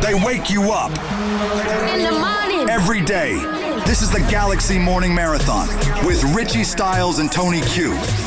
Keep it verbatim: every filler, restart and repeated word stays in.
They wake you up. In the morning. Every day. This is the Galaxy Morning Marathon with Richie Styles and Tony Q.